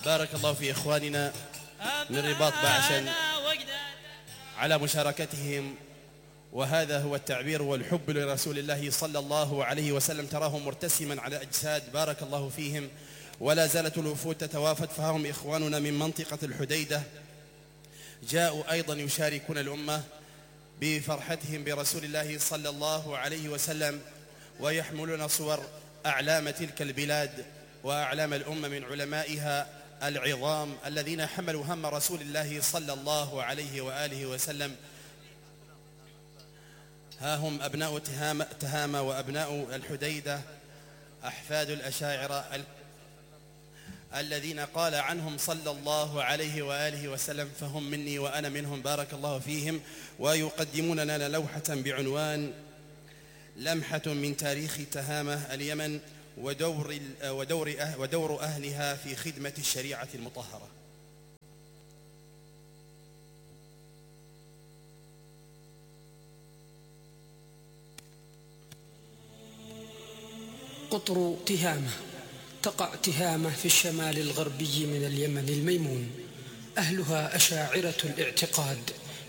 بارك الله في إخواننا من رباط بعشن على مشاركتهم، وهذا هو التعبير والحب لرسول الله صلى الله عليه وسلم. تراهم مرتسما على أجساد، بارك الله فيهم. ولا زالت الوفود تتوافد، فهم إخواننا من منطقة الحديدة جاءوا أيضا يشاركون الأمة بفرحتهم برسول الله صلى الله عليه وسلم، ويحملون صور أعلام تلك البلاد وأعلام الأمة من علمائها العظام الذين حملوا هم رسول الله صلى الله عليه وآله وسلم. ها هم أبناء تهامة وأبناء الحديدة، أحفاد الأشاعرة الذين قال عنهم صلى الله عليه وآله وسلم فهم مني وأنا منهم، بارك الله فيهم. ويقدمون لنا لوحة بعنوان لمحة من تاريخ تهامة اليمن ودور أهلها في خدمة الشريعة المطهرة. قطر تهامة. تقع تهامة في الشمال الغربي من اليمن الميمون. أهلها أشاعرة الاعتقاد،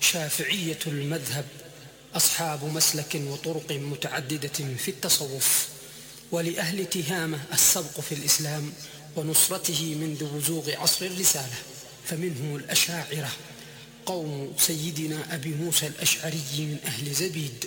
شافعية المذهب، أصحاب مسلك وطرق متعددة في التصوف. ولأهل تهامة السبق في الإسلام ونصرته منذ بزوغ عصر الرسالة، فمنه الأشاعرة قوم سيدنا أبي موسى الأشعري من أهل زبيد،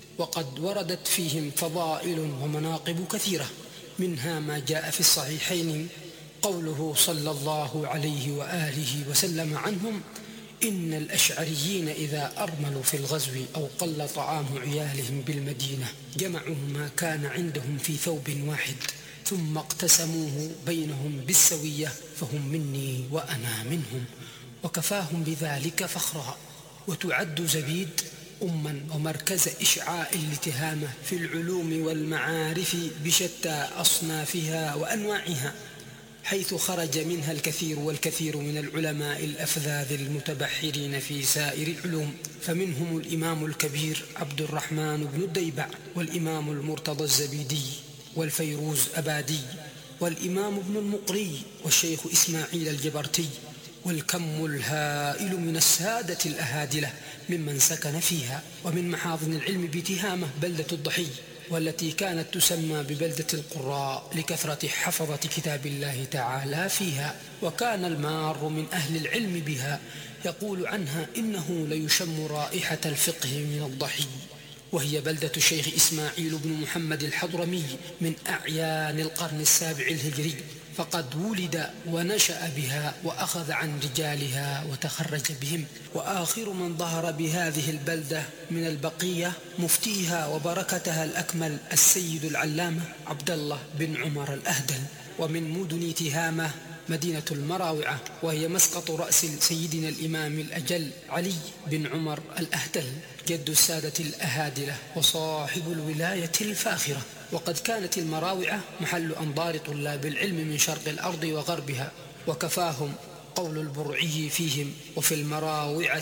وقد وردت فيهم فضائل ومناقب كثيرة، منها ما جاء في الصحيحين قوله صلى الله عليه وآله وسلم عنهم: إن الأشعريين إذا أرملوا في الغزو أو قل طعام عيالهم بالمدينة جمعوا ما كان عندهم في ثوب واحد ثم اقتسموه بينهم بالسوية، فهم مني وأنا منهم، وكفاهم بذلك فخرا. وتعد زبيد أما ومركز إشعاع لتهامة في العلوم والمعارف بشتى أصنافها وأنواعها، حيث خرج منها الكثير والكثير من العلماء الأفذاذ المتبحرين في سائر العلوم، فمنهم الإمام الكبير عبد الرحمن بن الديبع، والإمام المرتضى الزبيدي، والفيروز أبادي، والإمام ابن المقري، والشيخ إسماعيل الجبرتي، والكم الهائل من السادة الأهادلة ممن سكن فيها. ومن محاضن العلم بتهامة بلدة الضحي، والتي كانت تسمى ببلدة القراء لكثرة حفظة كتاب الله تعالى فيها. وكان المار من أهل العلم بها يقول عنها إنه ليشم رائحة الفقه من الضحي. وهي بلدة الشيخ إسماعيل بن محمد الحضرمي من أعيان القرن السابع الهجري، فقد ولد ونشأ بها وأخذ عن رجالها وتخرج بهم. وآخر من ظهر بهذه البلدة من البقية مفتيها وبركتها الأكمل السيد العلامة عبد الله بن عمر الأهدل. ومن مدن تهامة مدينة المراوعة، وهي مسقط رأس سيدنا الإمام الأجل علي بن عمر الأهدل، جد السادة الأهادلة وصاحب الولاية الفاخرة. وقد كانت المراوعة محل أنظار طلاب العلم من شرق الأرض وغربها، وكفاهم قول البرعي فيهم: وفي المراوعة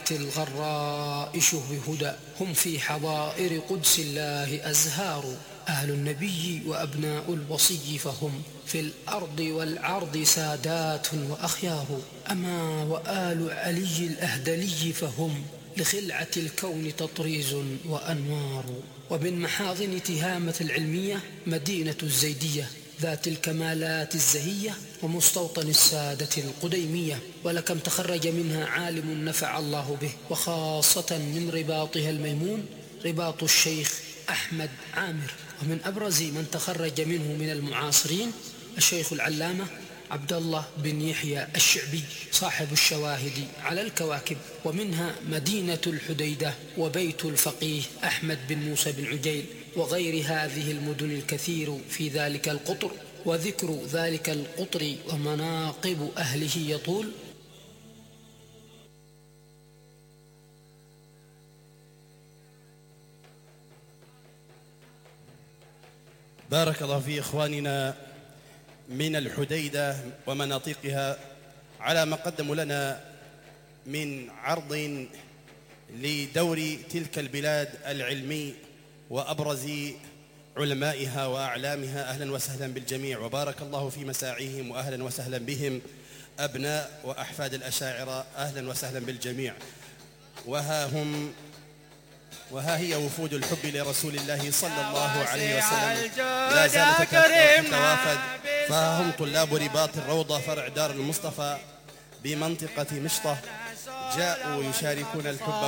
الغراء شهب هدى، هم في حظائر قدس الله أزهار، أهل النبي وأبناء الوصي، فهم في الأرض والعرض سادات وأخيار، أما وآل علي الأهدلي فهم لخلعة الكون تطريز وأنوار. ومن محاضن تهامة العلمية مدينة الزيدية ذات الكمالات الزهية ومستوطن السادة القديمية، ولكم تخرج منها عالم نفع الله به، وخاصة من رباطها الميمون رباط الشيخ أحمد عامر. ومن أبرز من تخرج منه من المعاصرين الشيخ العلامة عبد الله بن يحيى الشعبي صاحب الشواهد على الكواكب. ومنها مدينة الحديدة وبيت الفقيه أحمد بن موسى بن عجيل، وغير هذه المدن الكثير في ذلك القطر، وذكر ذلك القطر ومناقب أهله يطول. بارك الله في إخواننا من الحديدة ومناطقها على ما قدموا لنا من عرض لدور تلك البلاد العلمي وأبرز علمائها وأعلامها. أهلا وسهلا بالجميع، وبارك الله في مساعيهم، وأهلا وسهلا بهم. أبناء وأحفاد الأشاعرة، أهلا وسهلا بالجميع. وها هي وفود الحب لرسول الله صلى الله عليه وسلم لا زالت تتوافد، فهم طلاب رباط الروضة فرع دار المصطفى بمنطقة مشطة، جاءوا يشاركون الحب